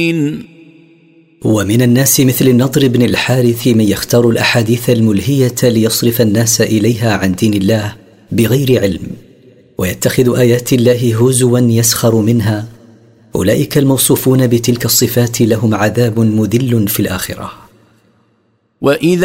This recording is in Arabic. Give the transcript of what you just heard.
ومن الناس مثل النضر بن الحارث من يختار الأحاديث الملهية ليصرف الناس إليها عن دين الله بغير علم، ويتخذ آيات الله هزوا يسخر منها. أولئك الموصوفون بتلك الصفات لهم عذاب مذل في الآخرة. وإذا